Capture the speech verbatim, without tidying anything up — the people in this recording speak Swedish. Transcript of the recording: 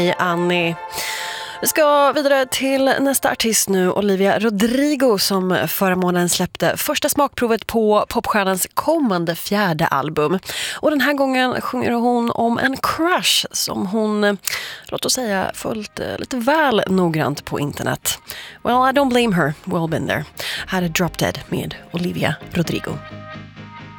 Hej Annie. Vi ska vidare till nästa artist nu, Olivia Rodrigo, som förra månaden släppte första smakprovet på popstjärnans kommande fjärde album. Och den här gången sjunger hon om en crush som hon, låt oss säga, följt lite väl noggrant på internet. Well, I don't blame her, we've all been there. Här är Drop Dead med Olivia Rodrigo.